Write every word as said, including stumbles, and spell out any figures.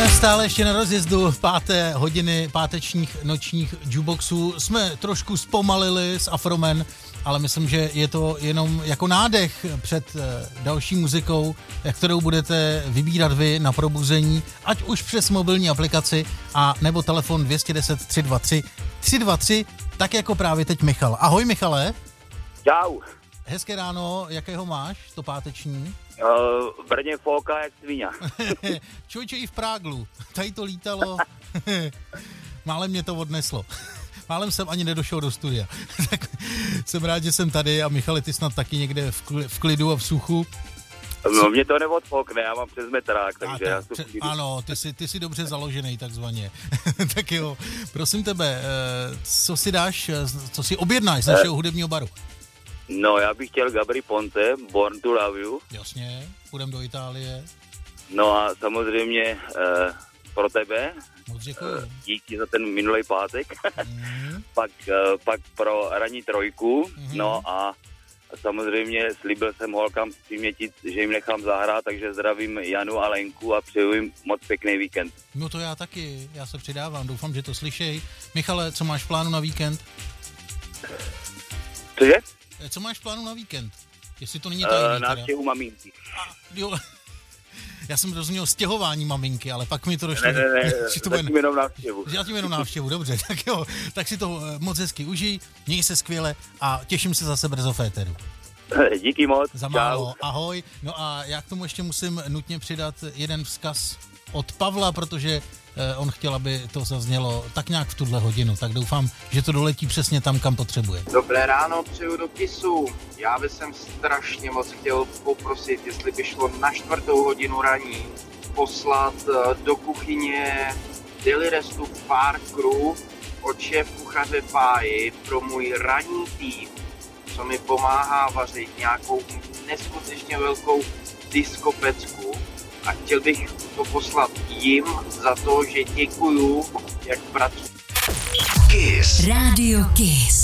Stále ještě na rozjezdu páté hodiny pátečních nočních jukeboxů. Jsme trošku zpomalili s Afromen, ale myslím, že je to jenom jako nádech před další muzikou, kterou budete vybírat vy na probuzení, ať už přes mobilní aplikaci a nebo telefon dvě stě deset tři dva tři tři dva tři, tak jako právě teď Michal. Ahoj Michale. Čau. Hezké ráno, jakého máš, to páteční? Uh, v Brně fouká jak svině. Člověče, i v Práglu. Tady to lítalo. Málem mě to odneslo. Málem jsem ani nedošel do studia. Tak jsem rád, že jsem tady a Michale, ty snad taky někde v, kl- v klidu a v suchu. No mě to neodfoukne, já mám přes metrák, takže já pře- Ano, ty jsi, ty jsi dobře založený takzvaně. Tak jo, prosím tebe, co si dáš, co si objednáš z našeho hudebního baru? No, já bych chtěl Gabry Ponte, Born to Love You. Jasně, půjdem do Itálie. No a samozřejmě eh, pro tebe. Moc děkuji. Eh, díky za ten minulý pátek. Mm. pak, eh, pak pro ranní trojku. Mm. No a samozřejmě slíbil jsem holkám přimětit, že jim nechám zahrát, takže zdravím Janu a Lenku a přeju jim moc pěkný víkend. No to já taky, já se přidávám, doufám, že to slyšej. Michale, co máš v plánu na víkend? Cože? Co máš v plánu na víkend? Jestli to není tajný. Uh, návštěvu maminky. A, jo. Já jsem rozuměl stěhování maminky, ale pak mi to došlo. Ne, ne, ne, to zatím bude... jenom návštěvu. Zatím jenom návštěvu, dobře, tak jo. Tak si to moc hezky užij, měj se skvěle a těším se zase brzo v éteru. Díky moc. Za málo, ahoj. No a já k tomu ještě musím nutně přidat jeden vzkaz od Pavla, protože on chtěl, aby to zaznělo tak nějak v tuhle hodinu, tak doufám, že to doletí přesně tam, kam potřebuje. Dobré ráno, přeju do Kisu. Já bych jsem strašně moc chtěl poprosit, jestli by šlo na čtvrtou hodinu raní poslat do kuchyně Daily Restu pár kruh od šéf kuchaře Páji pro můj ranní tým, co mi pomáhá vařit nějakou neskutečně velkou diskopecku. A chtěl bych to poslat jim za to, že děkuju, jak pracuji. Kiss. Radio Kiss.